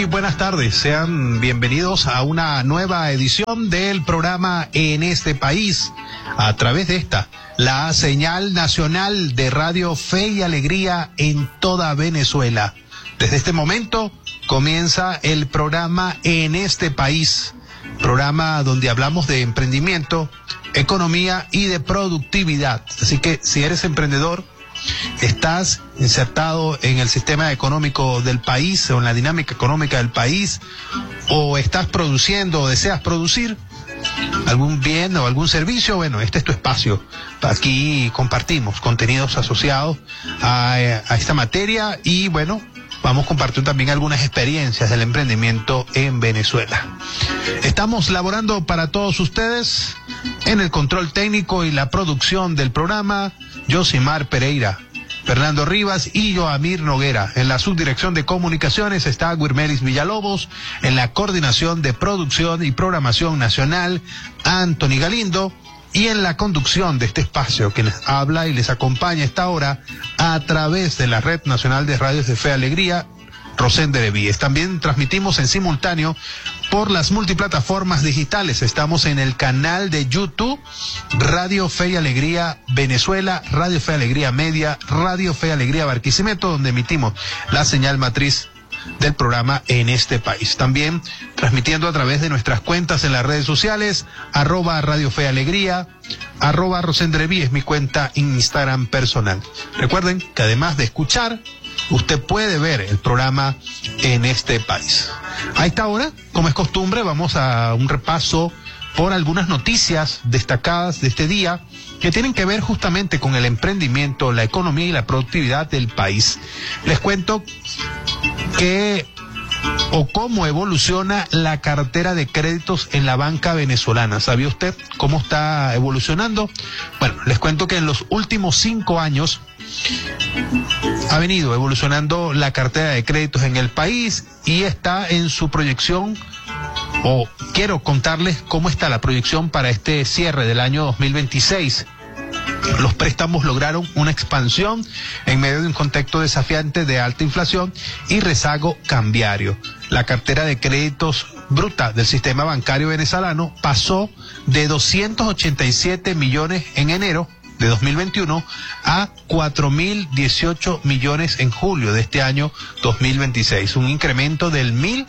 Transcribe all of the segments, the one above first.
Muy buenas tardes, sean bienvenidos a una nueva edición del programa En este País, a través de la señal nacional de Radio Fe y Alegría en toda Venezuela. Desde este momento comienza el programa En este País, programa donde hablamos de emprendimiento, economía y de productividad. Así que si eres emprendedor, estás insertado en el sistema económico del país o en la dinámica económica del país, o estás produciendo o deseas producir algún bien o algún servicio, bueno, este es tu espacio. Aquí compartimos contenidos asociados a esta materia y bueno, vamos a compartir también algunas experiencias del emprendimiento en Venezuela. Estamos laborando para todos ustedes en el control técnico y la producción del programa, Yosimar Pereira, Fernando Rivas y Joamir Noguera. En la subdirección de comunicaciones está Guirmelis Villalobos. En la coordinación de producción y programación nacional, Anthony Galindo. Y en la conducción de este espacio, que les habla y les acompaña a esta hora a través de la Red Nacional de Radios de Fe y Alegría, Rosende de Víez. También transmitimos en simultáneo por las multiplataformas digitales. Estamos en el canal de YouTube, Radio Fe y Alegría Venezuela, Radio Fe y Alegría Media, Radio Fe y Alegría Barquisimeto, donde emitimos la señal matriz del programa En este País. También transmitiendo a través de nuestras cuentas en las redes sociales, @Radio Fe y Alegría, @Rosende de Víez, mi cuenta Instagram personal. Recuerden que además de escuchar, usted puede ver el programa En este País. A esta hora, como es costumbre, vamos a un repaso por algunas noticias destacadas de este día que tienen que ver justamente con el emprendimiento, la economía y la productividad del país. Les cuento cómo evoluciona la cartera de créditos en la banca venezolana. ¿Sabía usted cómo está evolucionando? Bueno, les cuento que en los últimos 5 años ha venido evolucionando la cartera de créditos en el país y está en su proyección, o quiero contarles cómo está la proyección para este cierre del año 2026. Los préstamos lograron una expansión en medio de un contexto desafiante de alta inflación y rezago cambiario. La cartera de créditos bruta del sistema bancario venezolano pasó de 287 millones en enero de 2021 a 4.018 millones en julio de este año 2026, un incremento del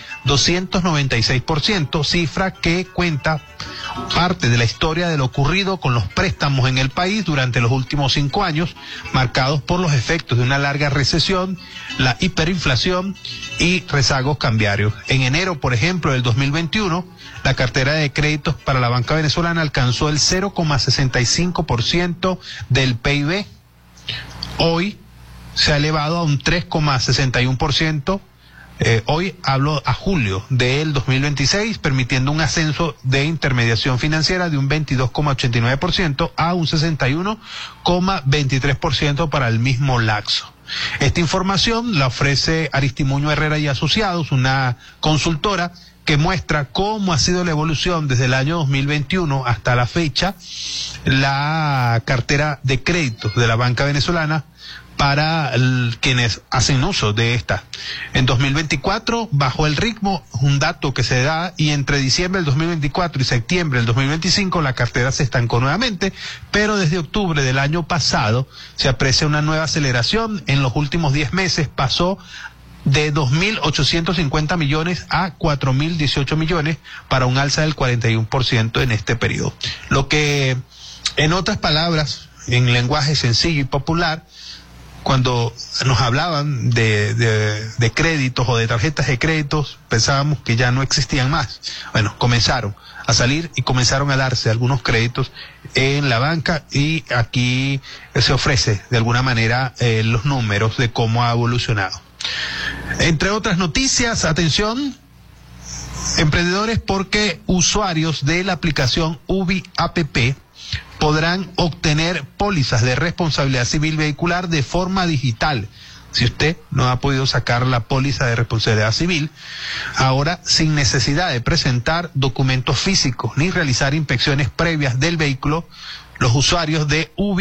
1.296%, cifra que cuenta parte de la historia de lo ocurrido con los préstamos en el país durante los últimos 5 años, marcados por los efectos de una larga recesión, la hiperinflación y rezagos cambiarios. En enero, por ejemplo, del 2021, la cartera de créditos para la banca venezolana alcanzó el 0,65% del PIB. Hoy se ha elevado a un 3,61%. Hoy hablo a julio del 2026, permitiendo un ascenso de intermediación financiera de un 22,89% a un 61,23% para el mismo lapso. Esta información la ofrece Aristimuño Herrera y Asociados, una consultora que muestra cómo ha sido la evolución desde el año 2021 hasta la fecha, la cartera de créditos de la banca venezolana para quienes hacen uso de esta. En 2024 bajó el ritmo, un dato que se da, y entre diciembre del 2024 y septiembre del 2025 la cartera se estancó nuevamente, pero desde octubre del año pasado se aprecia una nueva aceleración. En los últimos 10 meses pasó de 2.850 millones a 4.018 millones para un alza del 41% en este periodo. Lo que, en otras palabras, en lenguaje sencillo y popular, cuando nos hablaban de créditos o de tarjetas de créditos, pensábamos que ya no existían más. Bueno, comenzaron a salir y comenzaron a darse algunos créditos en la banca, y aquí se ofrece de alguna manera los números de cómo ha evolucionado. Entre otras noticias, atención, emprendedores, porque usuarios de la aplicación UBI APP podrán obtener pólizas de responsabilidad civil vehicular de forma digital. Si usted no ha podido sacar la póliza de responsabilidad civil, ahora sin necesidad de presentar documentos físicos ni realizar inspecciones previas del vehículo, los usuarios de UBI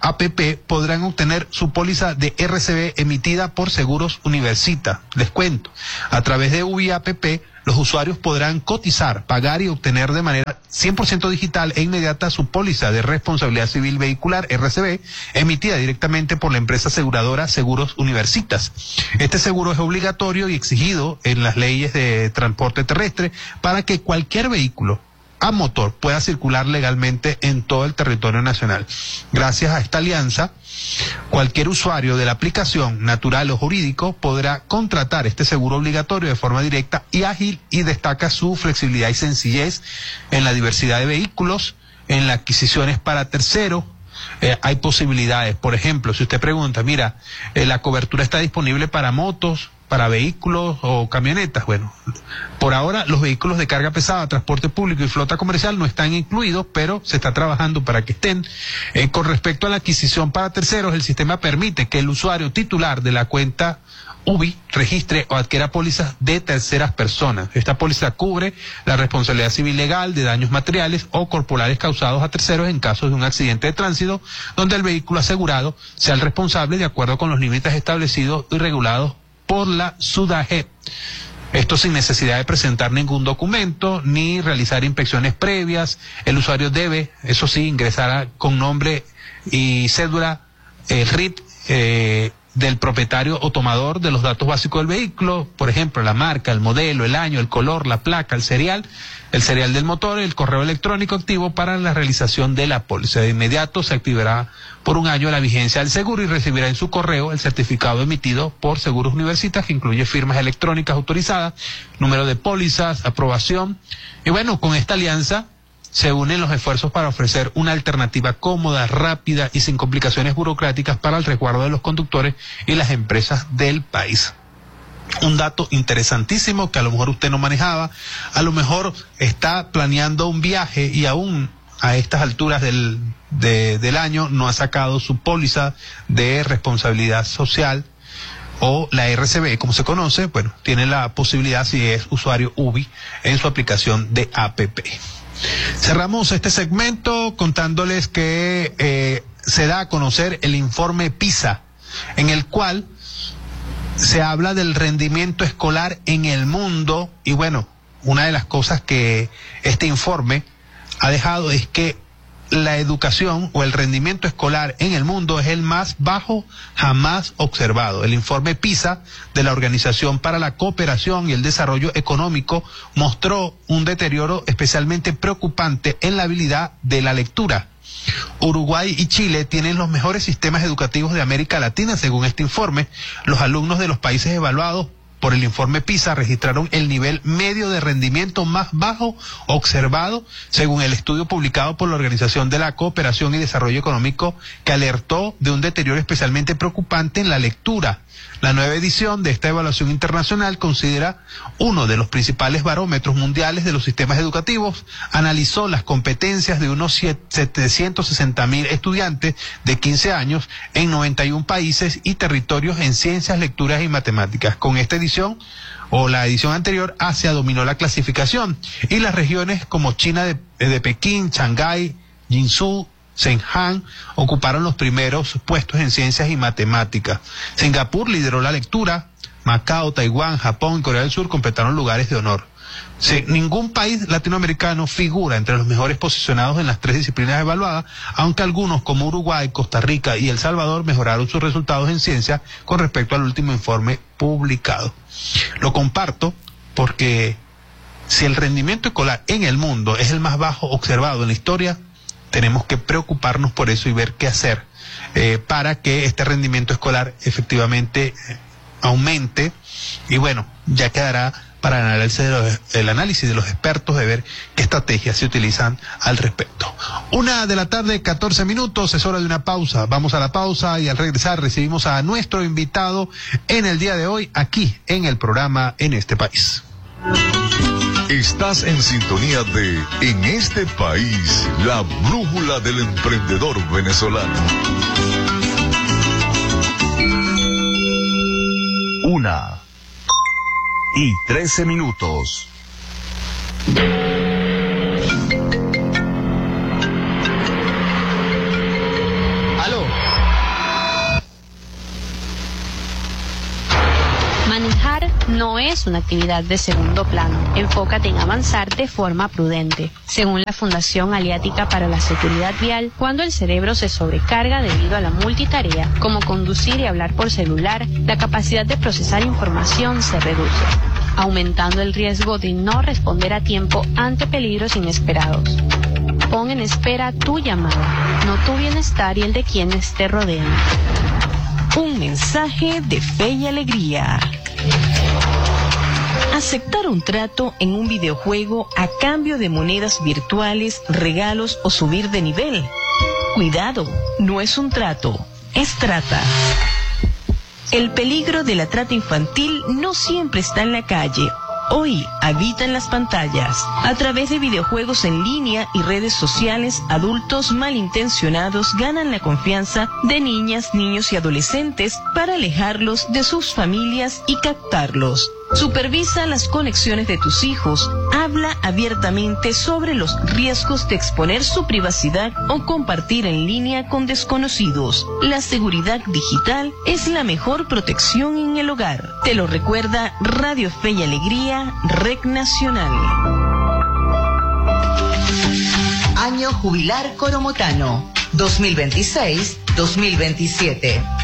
APP podrán obtener su póliza de RCB emitida por Seguros Universita. Les cuento, a través de UBI APP, los usuarios podrán cotizar, pagar y obtener de manera 100% digital e inmediata su póliza de responsabilidad civil vehicular RCB, emitida directamente por la empresa aseguradora Seguros Universitas. Este seguro es obligatorio y exigido en las leyes de transporte terrestre para que cualquier vehículo a motor pueda circular legalmente en todo el territorio nacional. Gracias a esta alianza, cualquier usuario de la aplicación, natural o jurídico, podrá contratar este seguro obligatorio de forma directa y ágil, y destaca su flexibilidad y sencillez en la diversidad de vehículos, en las adquisiciones para terceros. Hay posibilidades, por ejemplo, si usted pregunta, mira, la cobertura está disponible para motos, para vehículos o camionetas. Bueno, por ahora los vehículos de carga pesada, transporte público y flota comercial no están incluidos, pero se está trabajando para que estén. Con respecto a la adquisición para terceros, el sistema permite que el usuario titular de la cuenta UBI registre o adquiera pólizas de terceras personas. Esta póliza cubre la responsabilidad civil legal de daños materiales o corporales causados a terceros en caso de un accidente de tránsito donde el vehículo asegurado sea el responsable de acuerdo con los límites establecidos y regulados por la SUDAGE. Esto sin necesidad de presentar ningún documento ni realizar inspecciones previas. El usuario debe, eso sí, ingresar con nombre y cédula, el RIT del propietario o tomador de los datos básicos del vehículo, por ejemplo, la marca, el modelo, el año, el color, la placa, el serial del motor, el correo electrónico activo para la realización de la póliza. De inmediato se activará por un año la vigencia del seguro y recibirá en su correo el certificado emitido por Seguros Universitas, que incluye firmas electrónicas autorizadas, número de pólizas, aprobación. Y bueno, con esta alianza se unen los esfuerzos para ofrecer una alternativa cómoda, rápida y sin complicaciones burocráticas para el resguardo de los conductores y las empresas del país. Un dato interesantísimo que a lo mejor usted no manejaba, a lo mejor está planeando un viaje y aún a estas alturas del año no ha sacado su póliza de responsabilidad social o la RCB, como se conoce. Bueno, tiene la posibilidad, si es usuario UBI, en su aplicación de APP. Cerramos este segmento contándoles que se da a conocer el informe PISA, en el cual se habla del rendimiento escolar en el mundo. Y bueno, una de las cosas que este informe ha dejado es que la educación o el rendimiento escolar en el mundo es el más bajo jamás observado. El informe PISA de la Organización para la Cooperación y el Desarrollo Económico mostró un deterioro especialmente preocupante en la habilidad de la lectura. Uruguay y Chile tienen los mejores sistemas educativos de América Latina, según este informe. Los alumnos de los países evaluados por el informe PISA registraron el nivel medio de rendimiento más bajo observado, según el estudio publicado por la Organización de la Cooperación y Desarrollo Económico, que alertó de un deterioro especialmente preocupante en la lectura. La nueva edición de esta evaluación internacional considera uno de los principales barómetros mundiales de los sistemas educativos. Analizó las competencias de unos 760.000 estudiantes de 15 años en 91 países y territorios en ciencias, lecturas y matemáticas. Con esta edición, o la edición anterior, Asia dominó la clasificación y las regiones como China de Pekín, Shanghái, Jinzhou, Shenzhen ocuparon los primeros puestos en ciencias y matemáticas. Singapur lideró la lectura. Macao, Taiwán, Japón y Corea del Sur completaron lugares de honor. Ningún país latinoamericano figura entre los mejores posicionados en las tres disciplinas evaluadas, aunque algunos como Uruguay, Costa Rica y El Salvador mejoraron sus resultados en ciencia con respecto al último informe publicado. Lo comparto porque si el rendimiento escolar en el mundo es el más bajo observado en la historia, tenemos que preocuparnos por eso y ver qué hacer para que este rendimiento escolar efectivamente aumente. Y bueno, ya quedará para el análisis de los expertos de ver qué estrategias se utilizan al respecto. 1:14 p.m, es hora de una pausa. Vamos a la pausa y al regresar recibimos a nuestro invitado en el día de hoy aquí en el programa En este País. Estás en sintonía de En este País, la brújula del emprendedor venezolano. 1:13 p.m. Aló. no es una actividad de segundo plano. Enfócate en avanzar de forma prudente. Según la Fundación Aliática para la Seguridad Vial, cuando el cerebro se sobrecarga debido a la multitarea, como conducir y hablar por celular, la capacidad de procesar información se reduce, aumentando el riesgo de no responder a tiempo ante peligros inesperados. Pon en espera tu llamada, no tu bienestar y el de quienes te rodean. Un mensaje de fe y alegría. Aceptar un trato en un videojuego a cambio de monedas virtuales, regalos o subir de nivel. Cuidado, no es un trato, es trata. El peligro de la trata infantil no siempre está en la calle. Hoy habita en las pantallas. A través de videojuegos en línea y redes sociales, adultos malintencionados ganan la confianza de niñas, niños y adolescentes para alejarlos de sus familias y captarlos. Supervisa las conexiones de tus hijos. Habla abiertamente sobre los riesgos de exponer su privacidad o compartir en línea con desconocidos. La seguridad digital es la mejor protección en el hogar. Te lo recuerda Radio Fe y Alegría, REC Nacional. Año Jubilar Coromotano, 2026-2027.